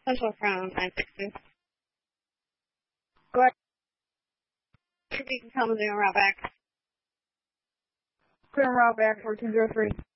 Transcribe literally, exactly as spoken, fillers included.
Central from nine six two. Go ahead. You can tell me the route back. Clear route back for two zero three.